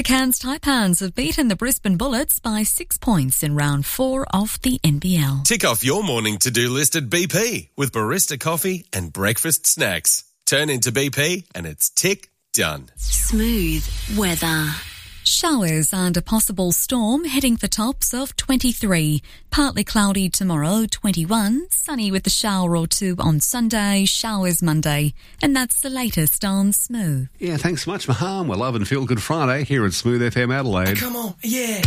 Cairns Taipans have beaten the Brisbane Bullets by 6 points in round 4 of the NBL. Tick off your morning to-do list at BP with barista coffee and breakfast snacks. Turn into BP and it's tick done. Smooth weather. Showers and a possible storm heading for tops of 23. Partly cloudy tomorrow, 21. Sunny with a shower or two on Sunday, showers Monday. And that's the latest on Smooth. Yeah, thanks so much, Maham. We're Love and Feel Good Friday here at Smooth FM Adelaide. Come on, yeah.